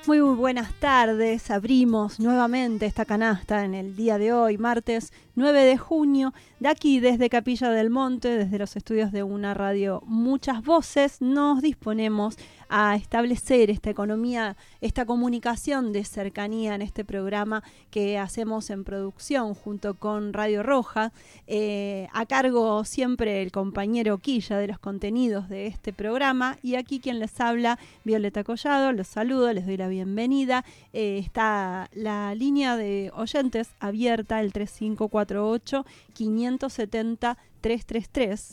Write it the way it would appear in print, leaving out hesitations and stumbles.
Muy buenas tardes, abrimos nuevamente esta canasta en el día de hoy, martes 9 de junio, de aquí desde Capilla del Monte, desde los estudios de una radio Muchas Voces, nos disponemos a establecer esta economía, esta comunicación de cercanía en este programa que hacemos en producción junto con Radio Roja, a cargo siempre el compañero Quilla de los contenidos de este programa, y aquí quien les habla, Violeta Collado, los saludo, les doy la bienvenida. Está la línea de oyentes abierta, el 3548-570-333.